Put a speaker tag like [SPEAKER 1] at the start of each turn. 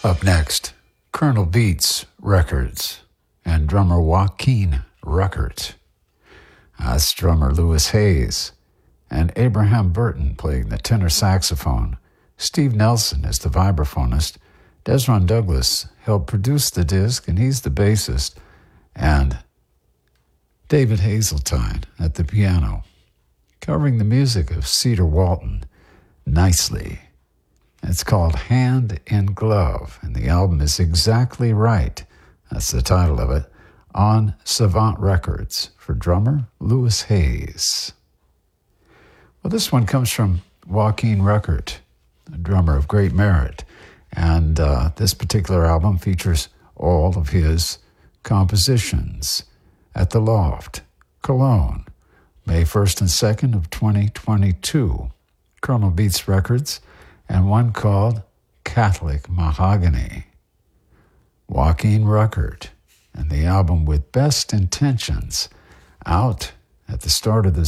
[SPEAKER 1] Up next, Colonel Beats Records and drummer Joaquin Ruckert. That's drummer Louis Hayes and Abraham Burton playing the tenor saxophone. Steve Nelson is the vibraphonist. Desron Douglas helped produce the disc, and he's the bassist. And David Hazeltine at the piano, covering the music of Cedar Walton nicely. It's called Hand in Glove, and the album is Exactly Right. That's the title of it, on Savant Records for drummer Louis Hayes. Well, this one comes from Joaquin Ruckert, a drummer of great merit, and this particular album features all of his compositions at the Loft, Cologne, May 1st and 2nd of 2022. Colonel Beats Records, and one called Catholic Mahogany. Joaquin Ruckert and the album With Best Intentions, out at the start of the